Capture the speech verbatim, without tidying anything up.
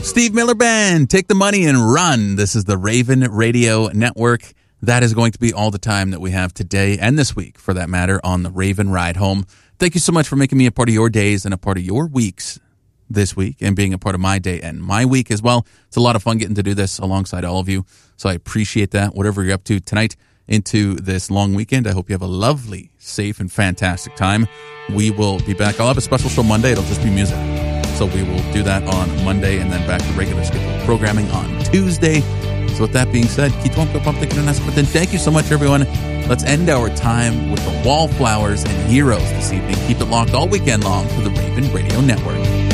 Steve Miller Band, take the money and run. This is the Raven Radio Network. That is going to be all the time that we have today and this week, for that matter, on the Raven Ride Home. Thank you so much for making me a part of your days and a part of your weeks this week, and being a part of my day and my week as well. It's a lot of fun getting to do this alongside all of you, so I appreciate that. Whatever you're up to tonight into this long weekend, I hope you have a lovely, safe, and fantastic time. We will be back. I'll have a special show Monday. It'll just be music. So we will do that on Monday, and then back to regular scheduled programming on Tuesday. So with that being said, thank you so much, everyone. Let's end our time with the Wallflowers and Heroes this evening. Keep it locked all weekend long to the Raven Radio Network.